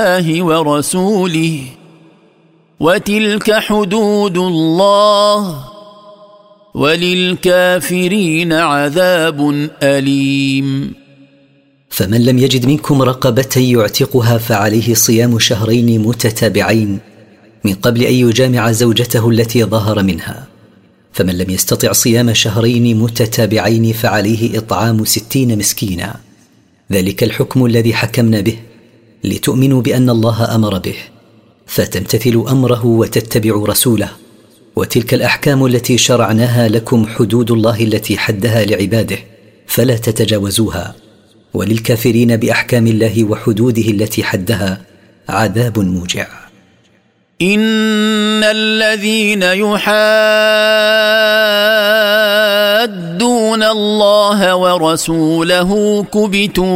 الله ورسوله وتلك حدود الله وللكافرين عذاب أليم. فمن لم يجد منكم رقبة يعتقها فعليه صيام شهرين متتابعين من قبل أن يجامع زوجته التي ظهر منها، فمن لم يستطع صيام شهرين متتابعين فعليه إطعام 60 مسكينا. ذلك الحكم الذي حكمنا به لتؤمنوا بأن الله أمر به فتمتثلوا أمره وتتبعوا رسوله، وتلك الأحكام التي شرعناها لكم حدود الله التي حدها لعباده فلا تتجاوزوها، وللكافرين بأحكام الله وحدوده التي حدها عذاب موجع. إن الذين يحادون الله ورسوله كبتوا